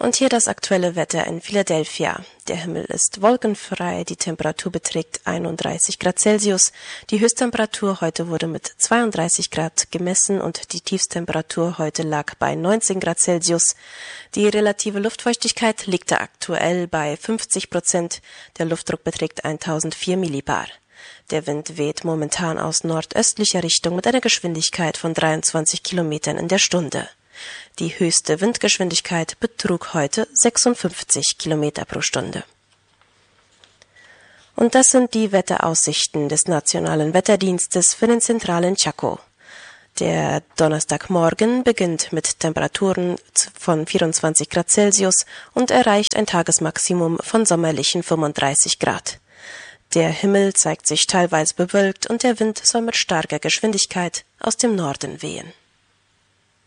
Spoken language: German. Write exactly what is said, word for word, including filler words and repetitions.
Und hier das aktuelle Wetter in Philadelphia. Der Himmel ist wolkenfrei, die Temperatur beträgt einunddreißig Grad Celsius. Die Höchsttemperatur heute wurde mit zweiunddreißig Grad gemessen und die Tiefsttemperatur heute lag bei neunzehn Grad Celsius. Die relative Luftfeuchtigkeit liegt aktuell bei fünfzig Prozent. Der Luftdruck beträgt tausendvier Millibar. Der Wind weht momentan aus nordöstlicher Richtung mit einer Geschwindigkeit von dreiundzwanzig Kilometern in der Stunde. Die höchste Windgeschwindigkeit betrug heute sechsundfünfzig Kilometer pro Stunde. Und das sind die Wetteraussichten des Nationalen Wetterdienstes für den zentralen Chaco. Der Donnerstagmorgen beginnt mit Temperaturen von vierundzwanzig Grad Celsius und erreicht ein Tagesmaximum von sommerlichen fünfunddreißig Grad. Der Himmel zeigt sich teilweise bewölkt und der Wind soll mit starker Geschwindigkeit aus dem Norden wehen.